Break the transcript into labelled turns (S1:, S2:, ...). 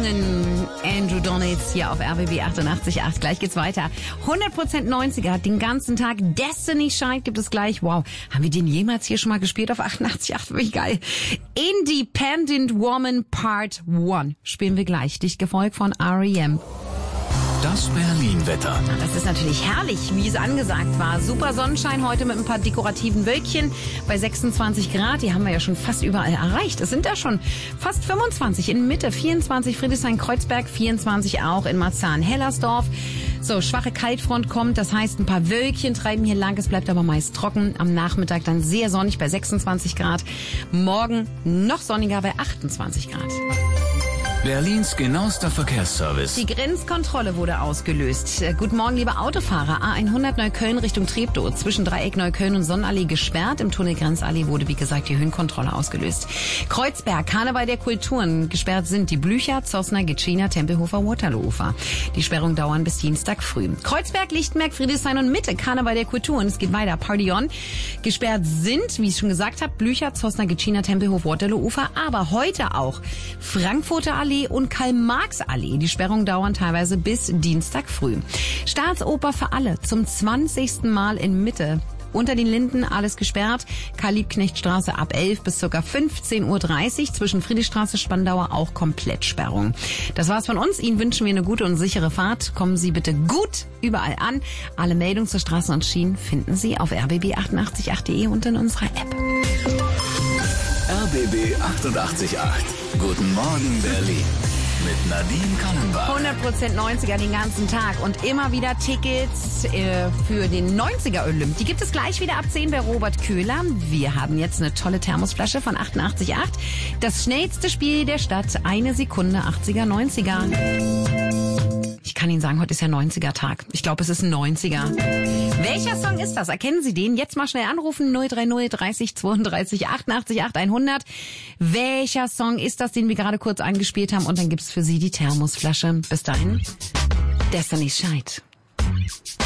S1: Woman, Andrew Donalds hier auf RBB 88.8. Gleich geht's weiter. 100% 90er hat den ganzen Tag. Destiny Child gibt es gleich. Wow, haben wir den jemals hier schon mal gespielt auf 88.8? Wie geil. Independent Woman Part 1 spielen wir gleich. Dicht gefolgt von R.E.M.
S2: Das Berlin-Wetter.
S1: Das ist natürlich herrlich, wie es angesagt war. Super Sonnenschein heute mit ein paar dekorativen Wölkchen bei 26 Grad. Die haben wir ja schon fast überall erreicht. Es sind da schon fast 25 in Mitte, 24 Friedrichshain-Kreuzberg, 24 auch in Marzahn-Hellersdorf. So, schwache Kaltfront kommt, das heißt, ein paar Wölkchen treiben hier lang. Es bleibt aber meist trocken. Am Nachmittag dann sehr sonnig bei 26 Grad. Morgen noch sonniger bei 28 Grad.
S2: Berlins genauester Verkehrsservice.
S1: Die Grenzkontrolle wurde ausgelöst. Guten Morgen, liebe Autofahrer. A100 Neukölln Richtung Treptow. Zwischen Dreieck Neukölln und Sonnenallee gesperrt. Im Tunnel Grenzallee wurde, wie gesagt, die Höhenkontrolle ausgelöst. Kreuzberg, Karneval der Kulturen. Gesperrt sind die Blücher, Zossner, Gitschiner, Tempelhofer, Waterloo-Ufer. Die Sperrungen dauern bis Dienstag früh. Kreuzberg, Lichtenberg, Friedrichshain und Mitte. Karneval der Kulturen. Es geht weiter. Party on. Gesperrt sind, wie ich schon gesagt habe, Blücher, Zossner, Gitschiner, Tempelhof, Waterloo-Ufer. Aber heute auch Frankfurter Allee und Karl-Marx-Allee. Die Sperrungen dauern teilweise bis Dienstag früh. Staatsoper für alle zum 20. Mal in Mitte. Unter den Linden alles gesperrt. Karl-Liebknecht-Straße ab 11 bis ca. 15.30 Uhr. Zwischen Friedrichstraße, Spandauer auch Komplettsperrung. Das war's von uns. Ihnen wünschen wir eine gute und sichere Fahrt. Kommen Sie bitte gut überall an. Alle Meldungen zur Straßen und Schienen finden Sie auf rbb888.de und in unserer App.
S2: RBB 88.8. Guten Morgen, Berlin. Mit Nadine Kallenbach.
S1: 100% 90er den ganzen Tag und immer wieder Tickets für den 90er Olymp. Die gibt es gleich wieder ab 10 bei Robert Köhler. Wir haben jetzt eine tolle Thermosflasche von 88.8. Das schnellste Spiel der Stadt. 1 Sekunde 80er, 90er. Ich kann Ihnen sagen, heute ist ja 90er-Tag. Ich glaube, es ist ein 90er. Welcher Song ist das? Erkennen Sie den? Jetzt mal schnell anrufen. 030 30 32 88 8 100. Welcher Song ist das, den wir gerade kurz angespielt haben? Und dann gibt's für Sie die Thermosflasche. Bis dahin, Destiny Child.